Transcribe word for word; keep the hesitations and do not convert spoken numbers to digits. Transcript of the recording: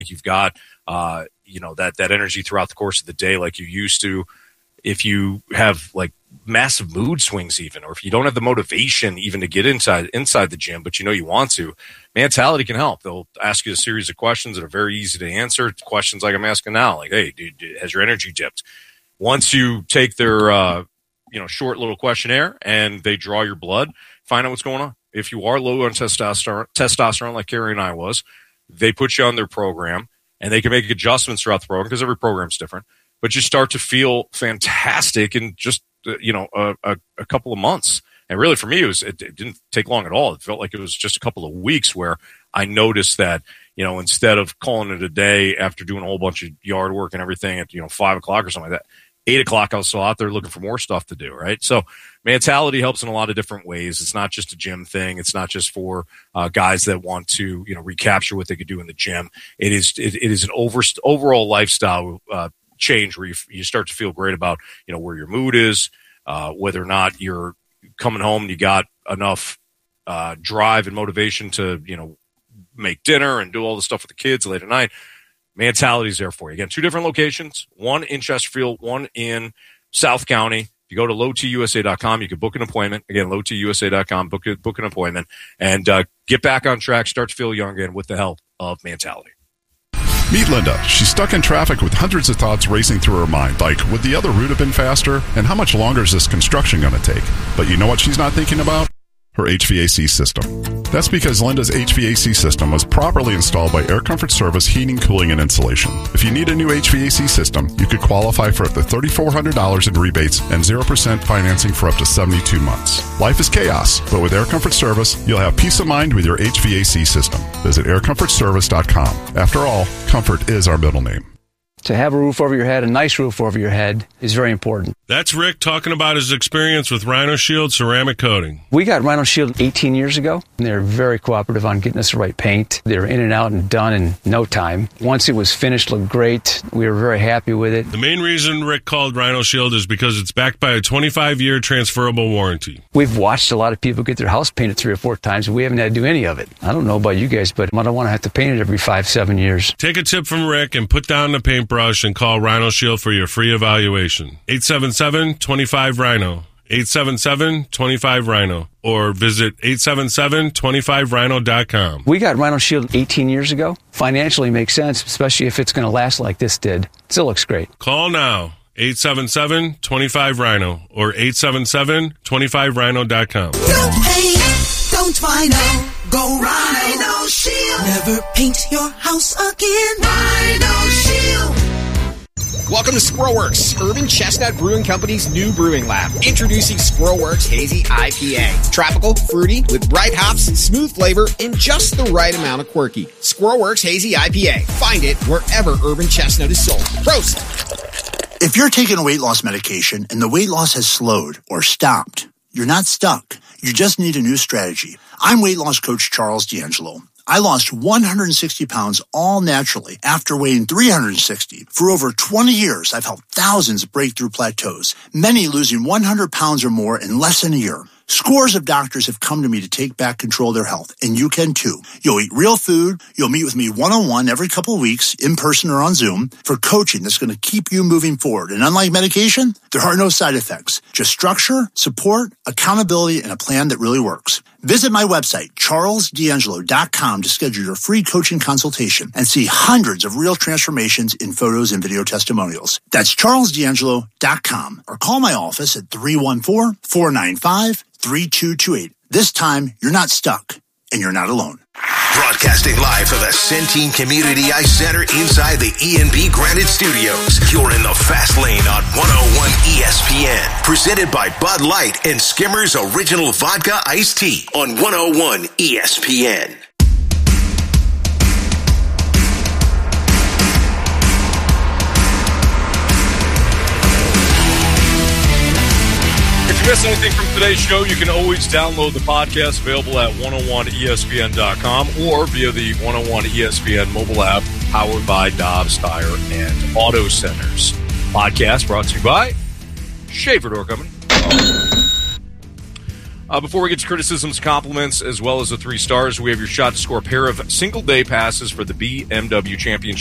you've got, uh, you know, that, that energy throughout the course of the day like you used to. If you have like massive mood swings even, or if you don't have the motivation even to get inside inside the gym, but you know you want to, Mentality can help. They'll ask you a series of questions that are very easy to answer. Questions like I'm asking now, like, hey, dude, has your energy dipped? Once you take their, uh, you know, short little questionnaire and they draw your blood, find out what's going on. If you are low on testosterone, testosterone like Carrie and I was, they put you on their program, and they can make adjustments throughout the program because every program's different. But you start to feel fantastic in just, uh, you know, a, a, a couple of months. And really for me, it was, it, it didn't take long at all. It felt like it was just a couple of weeks where I noticed that, you know, instead of calling it a day after doing a whole bunch of yard work and everything at, you know, five o'clock or something like that, eight o'clock, I was still out there looking for more stuff to do, right? So Mentality helps in a lot of different ways. It's not just a gym thing. It's not just for uh, guys that want to, you know, recapture what they could do in the gym. It is, it, it is an over, overall lifestyle uh, change where you, you start to feel great about, you know, where your mood is, uh, whether or not you're coming home and you got enough uh, drive and motivation to, you know, make dinner and do all the stuff with the kids late at night. Mentality is there for you. Again, two different locations, one in Chesterfield, one in South County. If you go to low t u s a dot com, you can book an appointment. Again, low t u s a dot com, book, a, book an appointment, and uh, get back on track, start to feel young again with the help of Mentality. Meet Linda. She's stuck in traffic with hundreds of thoughts racing through her mind, like, would the other route have been faster? And how much longer is this construction going to take? But you know what she's not thinking about? Her H V A C system. That's because Linda's H V A C system was properly installed by Air Comfort Service Heating, Cooling, and Insulation. If you need a new H V A C system, you could qualify for up to three thousand four hundred dollars in rebates and zero percent financing for up to seventy-two months. Life is chaos, but with Air Comfort Service, you'll have peace of mind with your H V A C system. Visit air comfort service dot com. After all, comfort is our middle name. To have a roof over your head, a nice roof over your head, is very important. That's Rick talking about his experience with Rhino Shield ceramic coating. We got Rhino Shield eighteen years ago, and they're very cooperative on getting us the right paint. They're in and out and done in no time. Once it was finished, looked great. We were very happy with it. The main reason Rick called Rhino Shield is because it's backed by a twenty-five year transferable warranty. We've watched a lot of people get their house painted three or four times, and we haven't had to do any of it. I don't know about you guys, but I don't want to have to paint it every five, seven years. Take a tip from Rick and put down the paintbrush and call Rhino Shield for your free evaluation. eight seven seven, two five, rhino. eight seven seven, two five, rhino. Or visit eight seven seven, two five rhino dot com. We got Rhino Shield eighteen years ago. Financially makes sense, especially if it's going to last like this did. It still looks great. Call now. eight seven seven, two five, rhino. Or eight seven seven, two five rhino dot com. Don't paint, don't Rhino. Go Rhino Shield. Never paint your house again. Rhino Shield. Welcome to Squirrelworks, Urban Chestnut Brewing Company's new brewing lab. Introducing Squirrelworks Hazy I P A. Tropical, fruity, with bright hops, smooth flavor, and just the right amount of quirky. Squirrelworks Hazy I P A. Find it wherever Urban Chestnut is sold. Prost! If you're taking a weight loss medication and the weight loss has slowed or stopped, you're not stuck. You just need a new strategy. I'm weight loss coach Charles D'Angelo. I lost one hundred sixty pounds all naturally after weighing three hundred sixty. For over twenty years, I've helped thousands break through plateaus, many losing one hundred pounds or more in less than a year. Scores of doctors have come to me to take back control of their health, and you can too. You'll eat real food. You'll meet with me one-on-one every couple of weeks, in person or on Zoom, for coaching that's going to keep you moving forward. And unlike medication, there are no side effects. Just structure, support, accountability, and a plan that really works. Visit my website, charles d'angelo dot com, to schedule your free coaching consultation and see hundreds of real transformations in photos and video testimonials. That's charles d'angelo dot com, or call my office at three one four, four nine five, three two two eight. This time, you're not stuck, and you're not alone. Broadcasting live from the Centene Community Ice Center inside the E and B Granite Studios. You're in the fast lane on one oh one E S P N. Presented by Bud Light and Skimmer's Original Vodka Iced Tea on one oh one E S P N. If you missed anything from today's show, you can always download the podcast, available at one oh one E S P N dot com or via the one oh one E S P N mobile app, powered by Dobbs Tire and Auto Centers. Podcast brought to you by Schaefer Door Company. Uh, before we get to criticisms, compliments, as well as the three stars, we have your shot to score a pair of single-day passes for the B M W Championship